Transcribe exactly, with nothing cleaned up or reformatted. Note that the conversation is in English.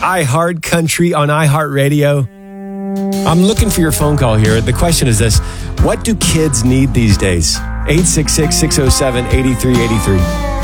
iHeart Country on iHeartRadio. I'm looking for your phone call here. The question is this: what do kids need these days? eight six six, six oh seven, eight three eight three.